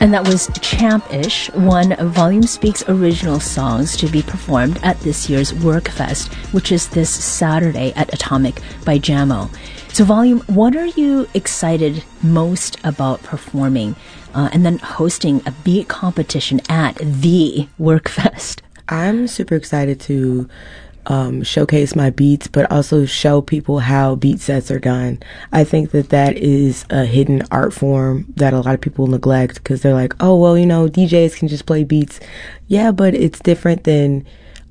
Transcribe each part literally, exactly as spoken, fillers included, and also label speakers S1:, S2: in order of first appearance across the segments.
S1: And that was Champ-ish, one of Volume Speaks' original songs to be performed at this year's Workfest, which is this Saturday at Atomic by Jamo. So Volume, what are you excited most about performing uh, and then hosting a beat competition at the Workfest?
S2: I'm super excited to um, showcase my beats, but also show people how beat sets are done. I think that that is a hidden art form that a lot of people neglect because they're like, oh, well, you know, D Js can just play beats. Yeah, but it's different than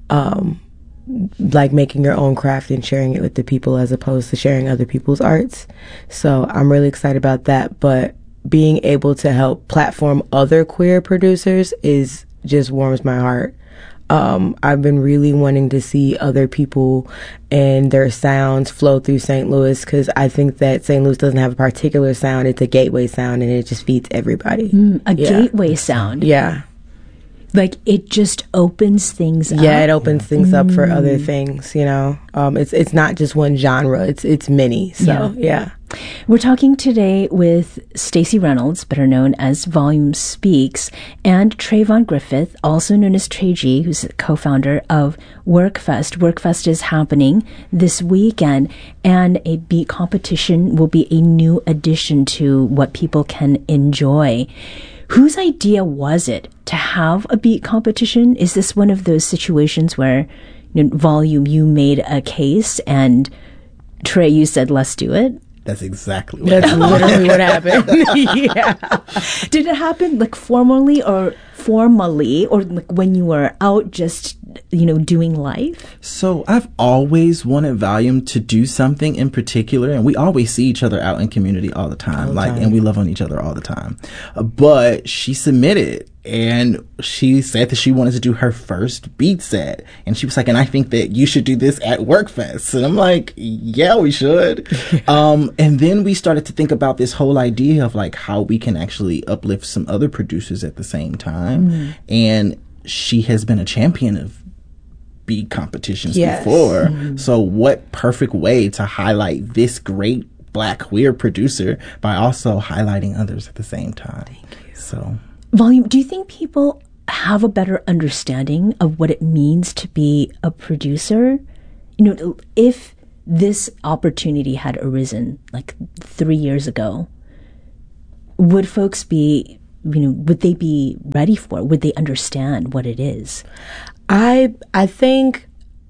S2: um, like making your own craft and sharing it with the people as opposed to sharing other people's arts. So I'm really excited about that. But being able to help platform other queer producers is just warms my heart. Um, I've been really wanting to see other people and their sounds flow through Saint Louis because I think that Saint Louis doesn't have a particular sound. It's a gateway sound and it just feeds everybody.
S1: Mm, a
S2: yeah.
S1: gateway sound?
S2: Yeah.
S1: Like it just opens things up?
S2: Yeah, it opens things up for
S1: Mm.
S2: other things, you know. Um, it's it's not just one genre. It's it's many. So, yeah.
S1: yeah. We're talking today with Stacey Reynolds, better known as Volume Speaks, and Trayvon Griffith, also known as Trey G, who's the co-founder of Workfest. Workfest is happening this weekend, and a beat competition will be a new addition to what people can enjoy. Whose idea was it to have a beat competition? Is this one of those situations where, you know, Volume, you made a case and Trey, you said, let's do it?
S3: That's exactly what
S2: That's
S3: happened.
S2: literally what happened. Yeah.
S1: Did it happen like formally or formally or like when you were out just, you know, doing life?
S3: So I've always wanted Volume to do something in particular, and we always see each other out in community all the time,
S2: All the
S3: like,
S2: time.
S3: and we love on each other all the time. Uh, but she submitted, and she said that she wanted to do her first beat set, and she was like, and I think that you should do this at Workfest. And I'm like, yeah, we should. um, and then we started to think about this whole idea of like how we can actually uplift some other producers at the same time. Mm. And she has been a champion of beat competitions
S2: yes.
S3: before.
S2: Mm.
S3: So what perfect way to highlight this great Black queer producer by also highlighting others at the same time.
S2: Thank you.
S3: So
S1: Volume, do you think people have a better understanding of what it means to be a producer? You know, if this opportunity had arisen like three years ago, would folks be, you know, would they be ready for it? Would they understand what it is?
S2: I I think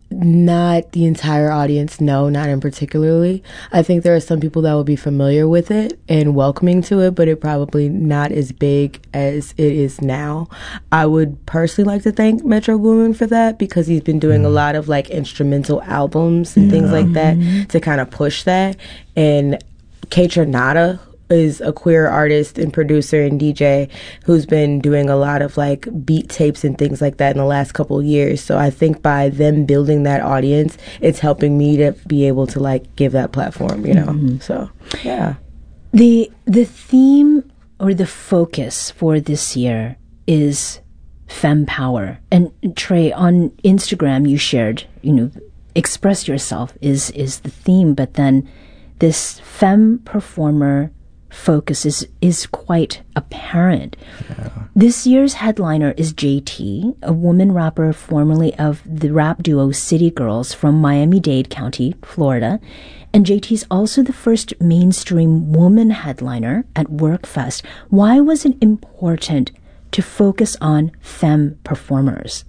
S2: not the entire audience, no, not in particularly. I think there are some people that will be familiar with it and welcoming to it, but it probably not as big as it is now. I would personally like to thank Metro Boomin for that because he's been doing a lot of like instrumental albums and yeah. things like that mm-hmm. to kind of push that. And Kaytranada is a queer artist and producer and D J who's been doing a lot of like beat tapes and things like that in the last couple of years. So I think by them building that audience, it's helping me to be able to like give that platform, you know? Mm-hmm. So, yeah.
S1: The, the theme or the focus for this year is femme power. And Trey, on Instagram, you shared, you know, express yourself is, is the theme, but then this femme performer focus is is quite apparent. Yeah. This year's headliner is J T, a woman rapper formerly of the rap duo City Girls from Miami-Dade County, Florida. And J T's also the first mainstream woman headliner at Workfest. Why was it important to focus on femme performers?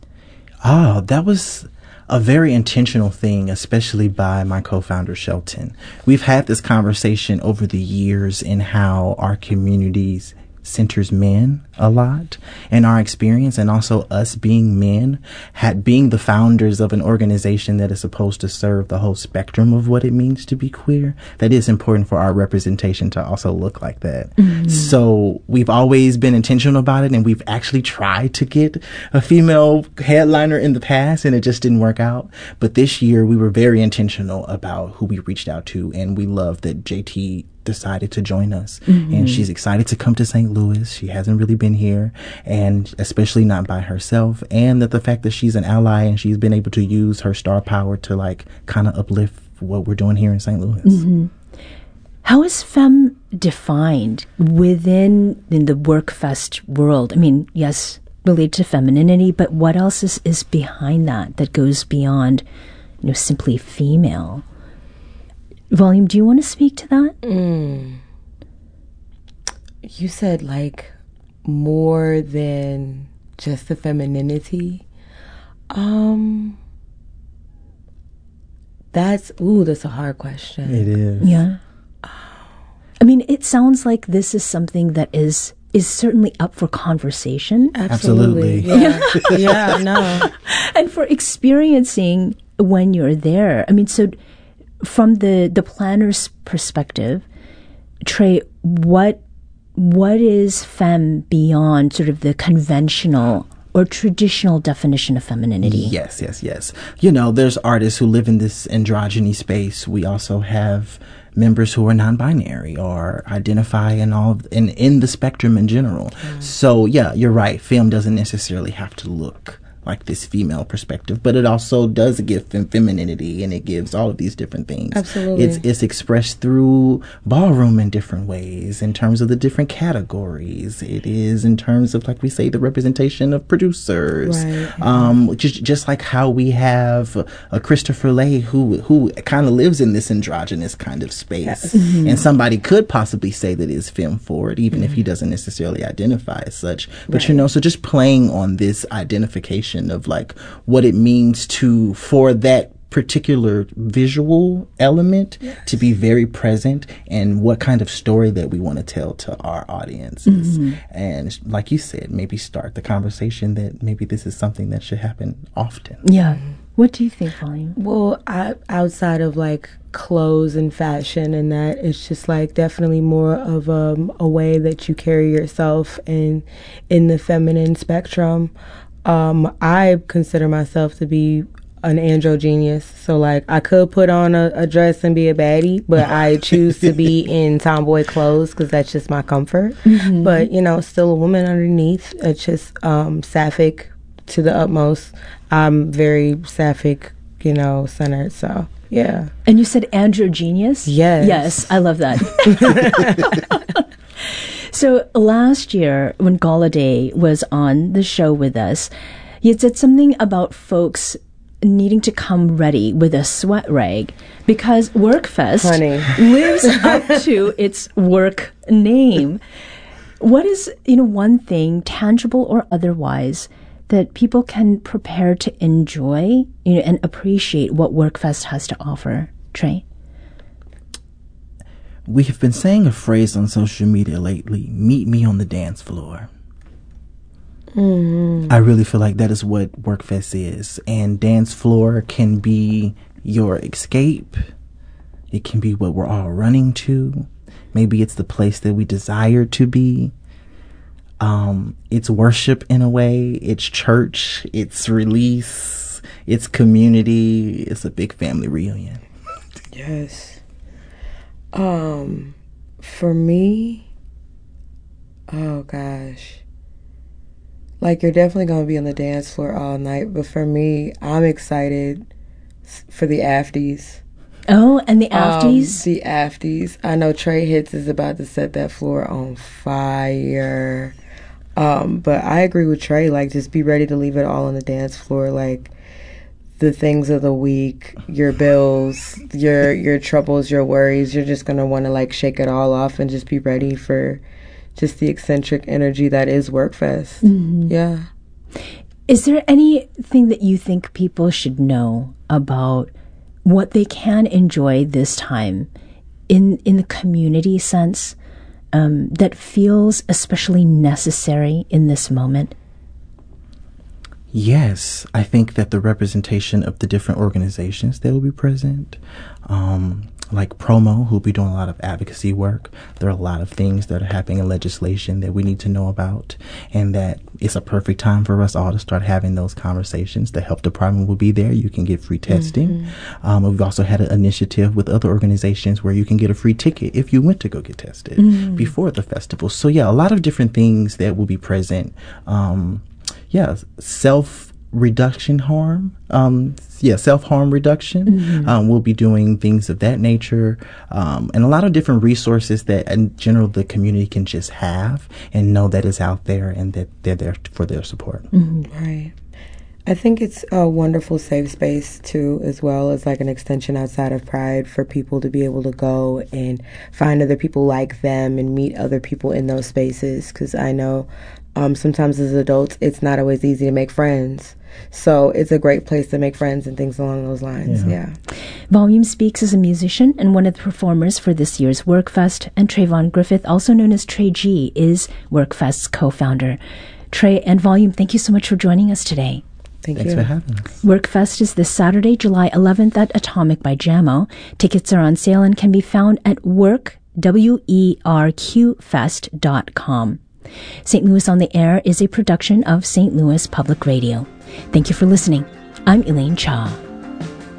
S3: Oh, that was a very intentional thing, especially by my co-founder, Shelton. We've had this conversation over the years in how our communities centers men a lot in our experience, and also us being men, had being the founders of an organization that is supposed to serve the whole spectrum of what it means to be queer, that is important for our representation to also look like that. Mm-hmm. So we've always been intentional about it, and we've actually tried to get a female headliner in the past, and it just didn't work out. But this year we were very intentional about who we reached out to, and we love that J T decided to join us. Mm-hmm. And she's excited to come to Saint Louis. She hasn't really been here, and especially not by herself. And that the fact that she's an ally and she's been able to use her star power to like kind of uplift what we're doing here in Saint Louis.
S1: Mm-hmm. How is femme defined within in the WorkFest world? I mean, yes, related to femininity, but what else is, is behind that that goes beyond, you know, simply female? Volume, do you want to speak to that?
S2: Mm. You said like more than just the femininity. Um, that's ooh, that's a hard question.
S3: It is.
S1: Yeah. I mean, it sounds like this is something that is is certainly up for conversation.
S2: Absolutely.
S3: Absolutely.
S2: Yeah. yeah, no.
S1: And for experiencing when you're there. I mean, so from the, the planner's perspective, Trey, what what is femme beyond sort of the conventional or traditional definition of femininity?
S3: Yes, yes, yes. You know, there's artists who live in this androgyny space. We also have members who are non-binary or identify in all in in the spectrum in general. Mm. So yeah, you're right. Film doesn't necessarily have to look like this female perspective, but it also does give fem- femininity, and it gives all of these different things.
S2: Absolutely.
S3: It's it's expressed through ballroom in different ways, in terms of the different categories. It is in terms of, like we say, the representation of producers.
S2: Right.
S3: Um, just just like how we have a Christopher Lay who who kind of lives in this androgynous kind of space,
S2: Yes.
S1: Mm-hmm.
S3: and somebody could possibly say that is femme forward, even mm-hmm. if he doesn't necessarily identify as such. But
S2: right.
S3: you know, so just playing on this identification of like what it means to for that particular visual element yes. to be very present, and what kind of story that we want to tell to our audiences. Mm-hmm. And like you said, maybe start the conversation that maybe this is something that should happen often.
S1: Yeah. What do you think, Volume?
S2: Well, I, outside of like clothes and fashion and that, it's just like definitely more of um, a way that you carry yourself in in the feminine spectrum. Um, I consider myself to be an androgynous, so like I could put on a, a dress and be a baddie, but I choose to be in tomboy clothes because that's just my comfort. Mm-hmm. But you know, still a woman underneath. It's just um, sapphic to the utmost. I'm very sapphic, you know, centered. So yeah.
S1: And you said androgynous?
S2: Yes.
S1: Yes, I love that. So last year, when Galladay was on the show with us, he had said something about folks needing to come ready with a sweat rag because WorkFest
S2: Honey.
S1: lives up to its work name. What is, you know, one thing, tangible or otherwise, that people can prepare to enjoy, you know, and appreciate what WorkFest has to offer? Trey?
S3: We have been saying a phrase on social media lately, meet me on the dance floor. Mm-hmm. I really feel like that is what WorkFest is. And dance floor can be your escape. It can be what we're all running to. Maybe it's the place that we desire to be. Um, it's worship in a way. It's church. It's release. It's community. It's a big family reunion.
S2: Yes. Um, for me, oh gosh, like you're definitely going to be on the dance floor all night, but for me, I'm excited for the afties.
S1: Oh, and the afties?
S2: Um, the afties. I know Trey Hits is about to set that floor on fire. Um, but I agree with Trey, like just be ready to leave it all on the dance floor, like the things of the week, your bills, your your troubles, your worries. You're just gonna want to like shake it all off and just be ready for just the eccentric energy that is WorkFest. Mm-hmm. Yeah.
S1: Is there anything that you think people should know about what they can enjoy this time in in the community sense um, that feels especially necessary in this moment?
S3: Yes, I think that the representation of the different organizations that will be present, um, like Promo, who'll be doing a lot of advocacy work. There are a lot of things that are happening in legislation that we need to know about, and that it's a perfect time for us all to start having those conversations. The health department will be there. You can get free testing. Mm-hmm. Um, we've also had an initiative with other organizations where you can get a free ticket if you went to go get tested mm-hmm. before the festival. So yeah, a lot of different things that will be present. Um, Yeah, self reduction harm. Um, yeah, self-harm reduction. Mm-hmm. Um, we'll be doing things of that nature, um, and a lot of different resources that in general the community can just have and know that is out there and that they're there for their support.
S2: Mm-hmm. Right. I think it's a wonderful safe space too, as well as like an extension outside of Pride for people to be able to go and find other people like them and meet other people in those spaces. Because I know um, sometimes as adults, it's not always easy to make friends. So it's a great place to make friends and things along those lines. Yeah. yeah.
S1: Volume speaks as a musician and one of the performers for this year's WorkFest, and Trayvon Griffith, also known as Trey G, is WorkFest's co-founder. Trey and Volume, thank you so much for joining us today.
S2: Thank
S3: Thanks
S2: you.
S3: for having us.
S1: WorkFest is this Saturday, July eleventh at Atomic by Jammo. Tickets are on sale and can be found at work, W E R Q fest dot com. Saint Louis on the Air is a production of Saint Louis Public Radio. Thank you for listening. I'm Elaine Cha.